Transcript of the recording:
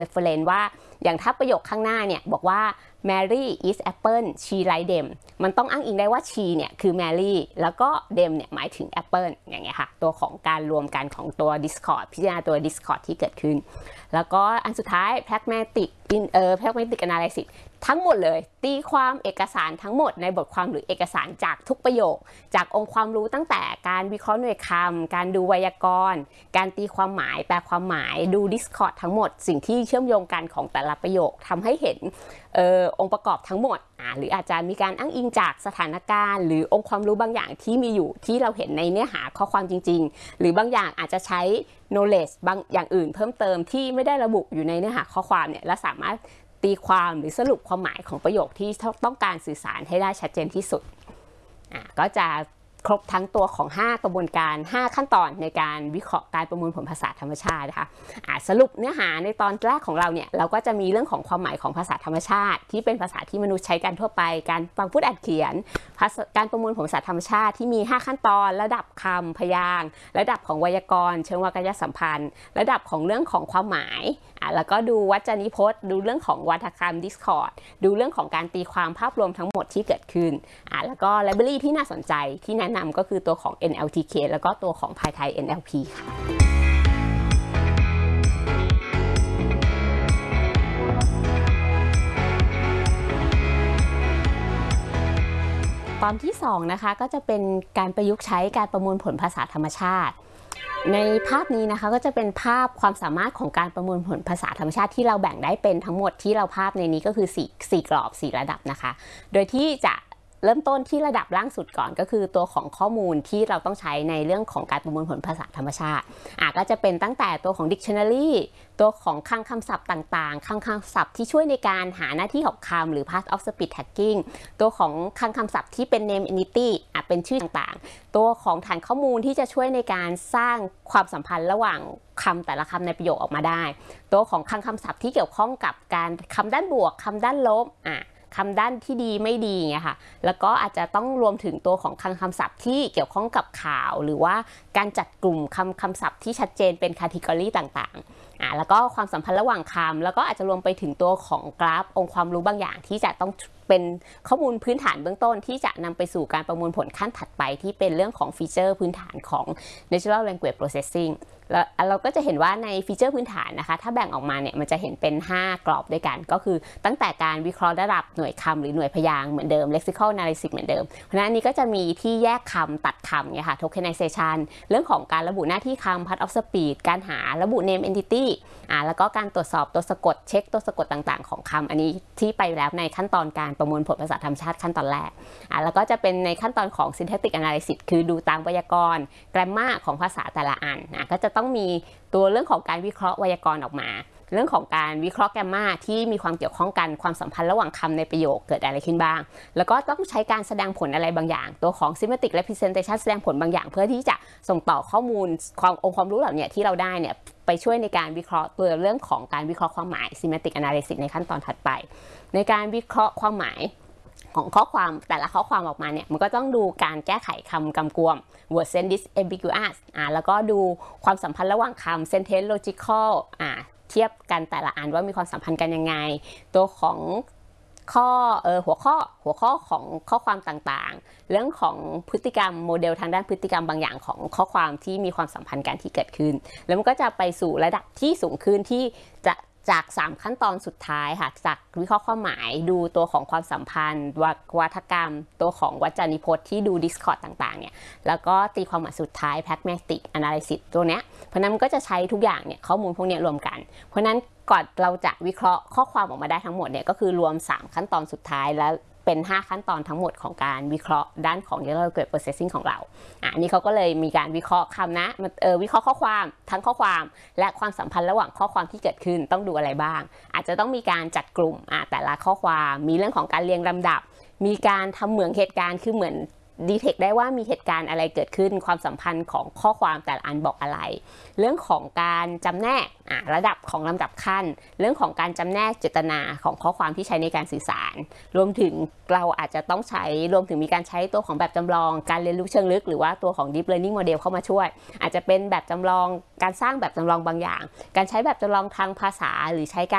reference ว่าอย่างถ้าประโยคข้างหน้าเนี่ยบอกว่า Mary is apple she like them มันต้องอ้างอิงได้ว่า she เนี่ยคือ Mary แล้วก็ them เนี่ยหมายถึง apple อย่างเงี้ยค่ะตัวของการรวมกันของตัว discord พิจารณาตัว discord ที่เกิดขึ้นแล้วก็อันสุดท้าย pragmatic analysis ทั้งหมดเลยตีความเอกสารทั้งหมดในบทความหรือเอกสารจากทุกประโยคจากองค์ความรู้ตั้งแต่การวิเคราะห์หน่วยคำการดูไวยากรณ์การตีความหมายแปลความหมายดู discord ทั้งหมดสิ่งที่เชื่อมโยงกันของแต่ละประโยคทำให้เห็นองค์ประกอบทั้งหมดหรืออาจจะมีการอ้างอิงจากสถานการณ์หรือองค์ความรู้บางอย่างที่มีอยู่ที่เราเห็นในเนื้อหาข้อความจริงๆหรือบางอย่างอาจจะใช้ knowledge บางอย่างอื่นเพิ่มเติมที่ไม่ได้ระบุอยู่ในเนื้อหาข้อความเนี่ยและสามารถตีความหรือสรุปความหมายของประโยคที่ต้องการสื่อสารให้ได้ชัดเจนที่สุดก็จะครบทั้งตัวของ5กระบวนการ5ขั้นตอนในการวิเคราะห์การประมวลผลภาษาธรรมชาตินะคะสรุปเนื้อหาในตอนแรกของเราเนี่ยเราก็จะมีเรื่องของความหมายของภาษาธรรมชาติที่เป็นภาษาที่มนุษย์ใช้กันทั่วไปการฟังพูดอ่านเขียนการประมวลผลภาษาธรรมชาติที่มี5ขั้นตอนระดับคำพยางค์ระดับของไวยากรณ์เชิงวรรณสัมพันธ์ระดับของเรื่องของความหมายแล้วก็ดูวจนิพจน์ดูเรื่องของวรรณกรรม Discord ดูเรื่องของการตีความภาพรวมทั้งหมดที่เกิดขึ้นแล้วก็ library ที่น่าสนใจที่แนะนำก็คือตัวของ NLTK แล้วก็ตัวของ PyThai NLP ค่ะตอนที่2นะคะก็จะเป็นการประยุกต์ใช้การประมวลผลภาษาธรรมชาติในภาพนี้นะคะก็จะเป็นภาพความสามารถของการประมวลผลภาษาธรรมชาติที่เราแบ่งได้เป็นทั้งหมดที่เราภาพในนี้ก็คือ4กรอบ4ระดับนะคะโดยที่จะเริ่มต้นที่ระดับล่างสุดก่อนก็คือตัวของข้อมูลที่เราต้องใช้ในเรื่องของการประมวลผลภาษาธรรมชาติก็จะเป็นตั้งแต่ตัวของ dictionary ตัวของคลังคำศัพท์ต่างๆคลังคำศัพท์ที่ช่วยในการหาหน้าที่ของคำหรือ part of speech tagging ตัวของคลังคำศัพท์ที่เป็น name entity เป็นชื่อต่างๆตัวของฐานข้อมูลที่จะช่วยในการสร้างความสัมพันธ์ระหว่างคำแต่ละคำในประโยคออกมาได้ตัวของคลังคำศัพท์ที่เกี่ยวข้องกับการคำด้านบวกคำด้านลบคำด้านที่ดีไม่ดีเงี้ยค่ะแล้วก็อาจจะต้องรวมถึงตัวของคำศัพท์ที่เกี่ยวข้องกับข่าวหรือว่าการจัดกลุ่มคำศัพท์ที่ชัดเจนเป็น category ต่างๆแล้วก็ความสัมพันธ์ระหว่างคำแล้วก็อาจจะรวมไปถึงตัวของกราฟองค์ความรู้บางอย่างที่จะต้องเป็นข้อมูลพื้นฐานเบื้องต้นที่จะนำไปสู่การประมวลผลขั้นถัดไปที่เป็นเรื่องของฟีเจอร์พื้นฐานของ natural language processing แล้วเราก็จะเห็นว่าในฟีเจอร์พื้นฐานนะคะถ้าแบ่งออกมาเนี่ยมันจะเห็นเป็น5กรอบด้วยกันก็คือตั้งแต่การวิเคราะห์ระดับหน่วยคำหรือหน่วยพยางค์เหมือนเดิม lexical analysis เหมือนเดิมเพราะฉะนั้นนี้ก็จะมีที่แยกคำตัดคำเนี่ยค่ะ tokenization เรื่องของการระบุหน้าที่คำ part of speech การหาระบุ name entity แล้วก็การตรวจสอบตัวสะกดเช็คตัวสะกดต่างๆของคำอันนี้ที่ไปแล้วในขั้นตอนการประมวลผลภาษาธรรมชาติขั้นตอนแรกแล้วก็จะเป็นในขั้นตอนของ syntactic analysis คือดูตามไวยากรณ์ grammar ของภาษาแต่ละอันก็จะต้องมีตัวเรื่องของการวิเคราะห์ไวยากรณ์ออกมาเรื่องของการวิเคราะห์แกรมมาที่มีความเกี่ยวข้องกันความสัมพันธ์ระหว่างคำในประโยคเกิดอะไรขึ้นบ้างแล้วก็ต้องใช้การแสดงผลอะไรบางอย่างตัวของ semantic representation แสดงผลบางอย่างเพื่อที่จะส่งต่อข้อมูลองค์ความรู้เหล่านี้ที่เราได้เนี่ยไปช่วยในการวิเคราะห์ตัวเรื่องของการวิเคราะห์ความหมาย semantic analysis ในขั้นตอนถัดไปในการวิเคราะห์ความหมายของข้อความแต่ละข้อความออกมาเนี่ยมันก็ต้องดูการแก้ไขคำกำกวม word sense disambiguous แล้วก็ดูความสัมพันธ์ระหว่างคำ sentence logical เทียบกันแต่ละอันว่ามีความสัมพันธ์กันยังไงตัวของหัวข้อของข้อความต่างๆเรื่องของพฤติกรรมโมเดลทางด้านพฤติกรรมบางอย่างของข้อความที่มีความสัมพันธ์กันที่เกิดขึ้นแล้วมันก็จะไปสู่ระดับที่สูงขึ้นที่จะจาก3ขั้นตอนสุดท้ายค่ะจากวิเคราะห์ความหมายดูตัวของความสัมพันธ์วรรณกรรมตัวของวจนิพจน์ที่ดู Discord ต่างๆเนี่ยแล้วก็ตีความหมายสุดท้าย pragmatic analysis ตัวเนี้ยเพราะนั้นมันก็จะใช้ทุกอย่างเนี่ยข้อมูลพวกนี้รวมกันเพราะนั้นก่อนเราจะวิเคราะห์ข้อความออกมาได้ทั้งหมดเนี่ยก็คือรวม3ขั้นตอนสุดท้ายแล้วเป็น5ขั้นตอนทั้งหมดของการวิเคราะห์ด้านของ Natural Language Processing ของเราอันนี้เขาก็เลยมีการวิเคราะห์คำนะวิเคราะห์ข้อความทั้งข้อความและความสัมพันธ์ระหว่างข้อความที่เกิดขึ้นต้องดูอะไรบ้างอาจจะต้องมีการจัดกลุ่มแต่ละข้อความมีเรื่องของการเรียงลำดับมีการทำเหมือนเหตุการณ์คือเหมือนดีเทคได้ว่ามีเหตุการณ์อะไรเกิดขึ้นความสัมพันธ์ของข้อความแต่ละอันบอกอะไรเรื่องของการจำแนกระดับของลำดับขั้นเรื่องของการจำแนกเจตนาของข้อความที่ใช้ในการสื่อสารรวมถึงเราอาจจะต้องใช้รวมถึงมีการใช้ตัวของแบบจำลองการเรียนรู้เชิงลึกหรือว่าตัวของ deep learning model เข้ามาช่วยอาจจะเป็นแบบจำลองการสร้างแบบจำลองบางอย่างการใช้แบบจำลองทางภาษาหรือใช้การ